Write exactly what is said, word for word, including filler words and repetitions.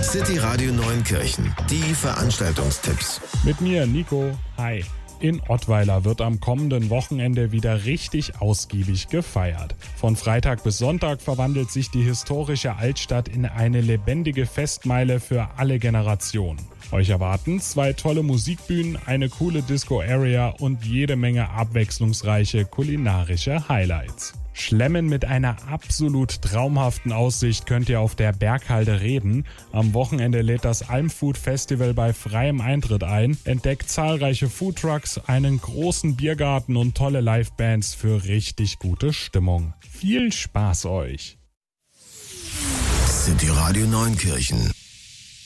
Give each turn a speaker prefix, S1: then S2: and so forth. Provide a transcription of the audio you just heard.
S1: City Radio Neunkirchen. Die Veranstaltungstipps.
S2: Mit mir, Nico. Hi. In Ottweiler wird am kommenden Wochenende wieder richtig ausgiebig gefeiert. Von Freitag bis Sonntag verwandelt sich die historische Altstadt in eine lebendige Festmeile für alle Generationen. Euch erwarten zwei tolle Musikbühnen, eine coole Disco-Area und jede Menge abwechslungsreiche kulinarische Highlights. Schlemmen mit einer absolut traumhaften Aussicht könnt ihr auf der Berghalde Reden. Am Wochenende lädt das Almfood Festival bei freiem Eintritt ein, entdeckt zahlreiche Foodtrucks, einen großen Biergarten und tolle Livebands für richtig gute Stimmung. Viel Spaß euch!
S1: City Radio Neunkirchen.